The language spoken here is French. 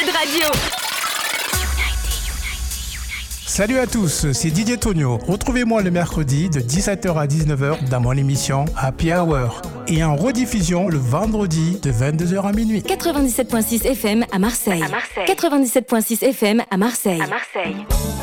Radio. Salut à tous, c'est Didier Tonio. Retrouvez-moi le mercredi de 17h à 19h dans mon émission Happy Hour et en rediffusion le vendredi de 22h à minuit. 97.6 FM à Marseille. 97.6 FM à Marseille.